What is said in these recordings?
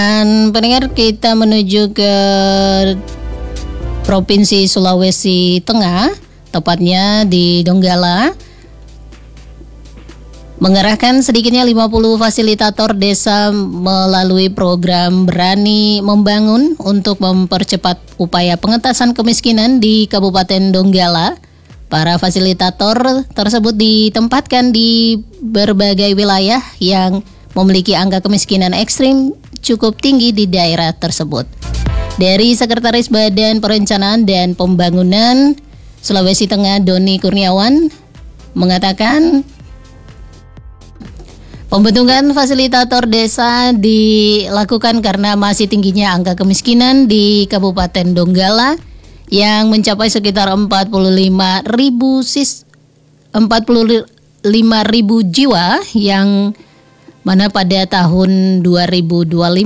Dan pendengar, kita menuju ke Provinsi Sulawesi Tengah, tepatnya di Donggala, mengerahkan sedikitnya 50 fasilitator desa melalui program Berani Membangun untuk mempercepat upaya pengentasan kemiskinan di Kabupaten Donggala. Para fasilitator tersebut ditempatkan di berbagai wilayah yang memiliki angka kemiskinan ekstrim cukup tinggi di daerah tersebut. Dari Sekretaris Badan Perencanaan dan Pembangunan Sulawesi Tengah, Doni Kurniawan, mengatakan pembentukan fasilitator desa dilakukan karena masih tingginya angka kemiskinan di Kabupaten Donggala yang mencapai sekitar 45.000 jiwa yang mana pada tahun 2025.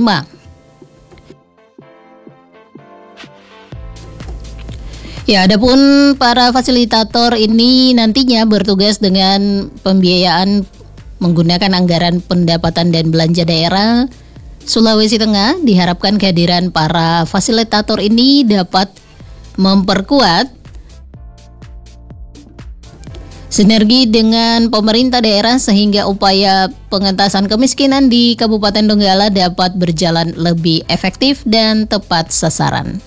Ya, adapun para fasilitator ini nantinya bertugas dengan pembiayaan menggunakan anggaran pendapatan dan belanja daerah Sulawesi Tengah. Diharapkan kehadiran para fasilitator ini dapat memperkuat sinergi dengan pemerintah daerah sehingga upaya pengentasan kemiskinan di Kabupaten Donggala dapat berjalan lebih efektif dan tepat sasaran.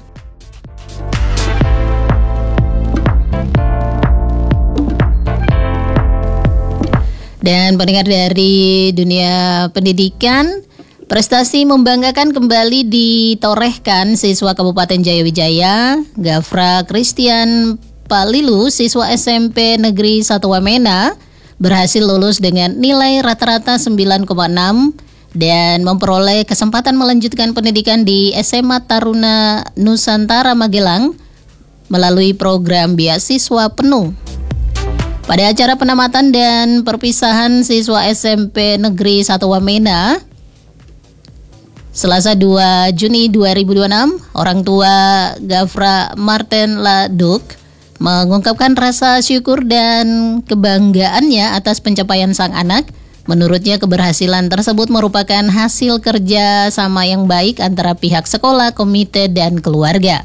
Dan pendengar, dari dunia pendidikan, prestasi membanggakan kembali ditorehkan siswa Kabupaten Jayawijaya. Gafra Christian Palilu, siswa SMP Negeri 1 Wamena, berhasil lulus dengan nilai rata-rata 9,6 dan memperoleh kesempatan melanjutkan pendidikan di SMA Taruna Nusantara Magelang melalui program beasiswa penuh. Pada acara penamatan dan perpisahan siswa SMP Negeri 1 Wamena, Selasa 2 Juni 2026, orang tua Gafra Martin Laduk mengungkapkan rasa syukur dan kebanggaannya atas pencapaian sang anak. Menurutnya, keberhasilan tersebut merupakan hasil kerja sama yang baik antara pihak sekolah, komite, dan keluarga.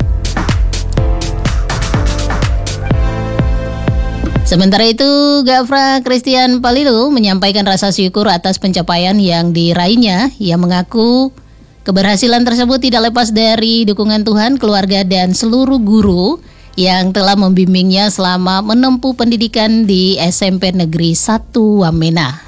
Sementara itu, Gafra Christian Palilu menyampaikan rasa syukur atas pencapaian yang diraihnya. Ia mengaku keberhasilan tersebut tidak lepas dari dukungan Tuhan, keluarga, dan seluruh guru yang telah membimbingnya selama menempuh pendidikan di SMP Negeri 1 Wamena.